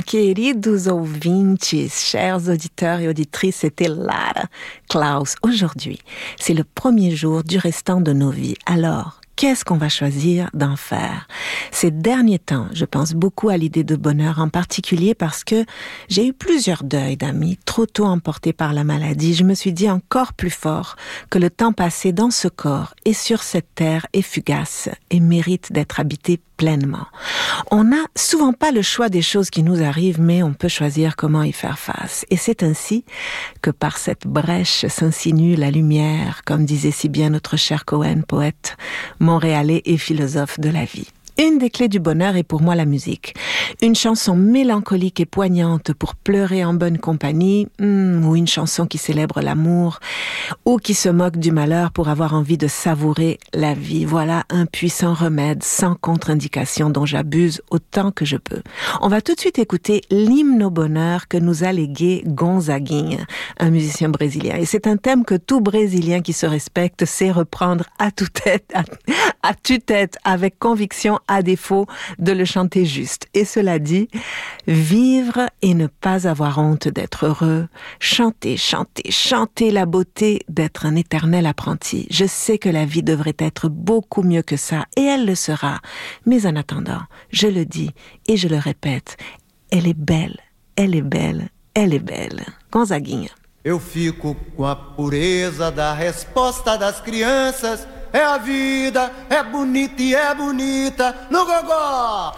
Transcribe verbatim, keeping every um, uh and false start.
queridos ouvintes, chers auditeurs et auditrices, c'était Lara Klaus. Aujourd'hui, c'est le premier jour du restant de nos vies. Alors, qu'est-ce qu'on va choisir d'en faire? Ces derniers temps, je pense beaucoup à l'idée de bonheur, en particulier parce que j'ai eu plusieurs deuils d'amis, trop tôt emportés par la maladie. Je me suis dit encore plus fort que le temps passé dans ce corps et sur cette terre est fugace et mérite d'être habité pleinement. On n'a souvent pas le choix des choses qui nous arrivent, mais on peut choisir comment y faire face. Et c'est ainsi que par cette brèche s'insinue la lumière, comme disait si bien notre cher Cohen, poète montréalais et philosophe de la vie. Une des clés du bonheur est pour moi la musique. Une chanson mélancolique et poignante pour pleurer en bonne compagnie, hmm, ou une chanson qui célèbre l'amour, ou qui se moque du malheur pour avoir envie de savourer la vie. Voilà un puissant remède sans contre-indication dont j'abuse autant que je peux. On va tout de suite écouter l'hymne au bonheur que nous a légué Gonzaguinha, un musicien brésilien. Et c'est un thème que tout Brésilien qui se respecte sait reprendre à tue-tête, à, à tue-tête, avec conviction, à défaut de le chanter juste. Et cela dit, vivre et ne pas avoir honte d'être heureux, chanter, chanter, chanter la beauté d'être un éternel apprenti. Je sais que la vie devrait être beaucoup mieux que ça, et elle le sera. Mais en attendant, je le dis et je le répète, elle est belle, elle est belle, elle est belle. Gonzaguinha. Eu fico com a pureza da resposta das crianças. É a vida, é bonita e é bonita no gogó.